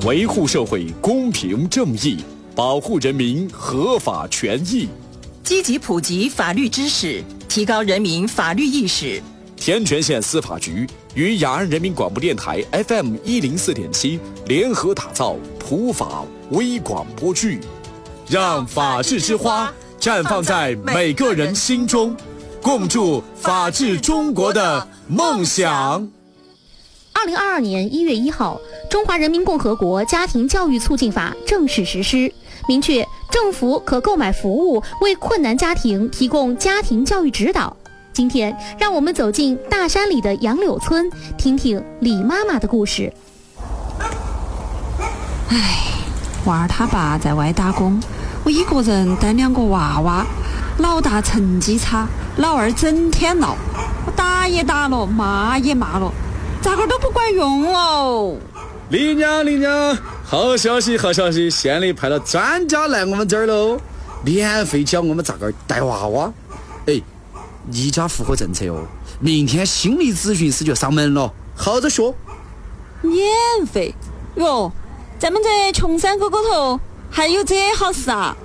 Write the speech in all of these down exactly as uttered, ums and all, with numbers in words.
维护社会公平正义，保护人民合法权益， 积极普及法律知识，提高人民法律意识。 天全县司法局与雅安人民广播电台 F M 一零四点七联合打造普法微广播剧，让法治之花绽放在每个人心中，共筑法治中国的梦想。 二零二二年一月一号，《中华人民共和国家庭教育促进法》正式实施，明确政府可购买服务为困难家庭提供家庭教育指导。今天，让我们走进大山里的杨柳村，听听李妈妈的故事。 唉，娃儿他爸在外打工，我一个人带两个娃娃，老大成绩差，老二整天闹，我打也打了，骂也骂了，咋个都不管用哦。 李娘，李娘，好消息，好消息，县里派了专家来我们这儿喽，免费教我们咋个带娃娃。哎，你家符合政策哦，明天心理咨询师就上门了，好着说。 免费哟，咱们这穷山沟沟头还有这好事啊！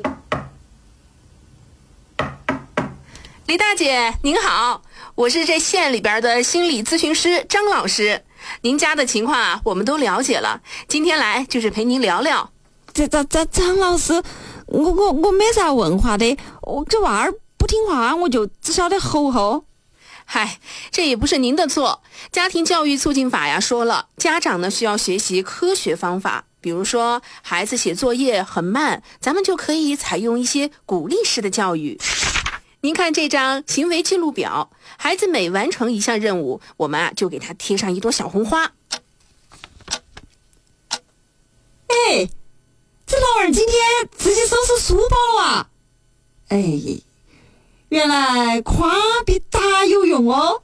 李大姐您好，我是这县里边的心理咨询师张老师，您家的情况啊我们都了解了，今天来就是陪您聊聊。 这这这张老师，我我我没啥文化的，我这娃儿不听话，我就只晓得吼吼。 嗨，这也不是您的错。家庭教育促进法呀说了，家长呢需要学习科学方法，比如说孩子写作业很慢，咱们就可以采用一些鼓励式的教育。您看这张行为记录表，孩子每完成一项任务，我们啊就给他贴上一朵小红花。 哎，这老二今天自己收拾书包了啊！哎，原来夸比打有用哦。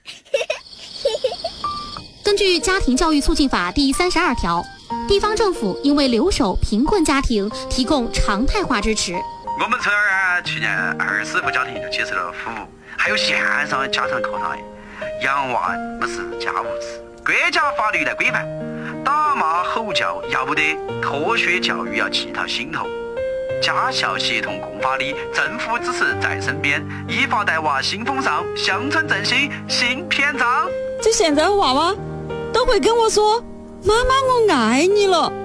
根据《家庭教育促进法》第三十二条，地方政府应为留守贫困家庭提供常态化支持。 我们村儿啊，去年二十户家庭就接受了服务，还有线上家长课堂。养娃不是家务事，国家法律来规范，打骂吼叫要不得，科学教育要记到心头。家校协同共发力，政府支持在身边，依法带娃新风尚，乡村振兴新篇章。 这现在娃娃都会跟我说：“妈妈，我爱你了。”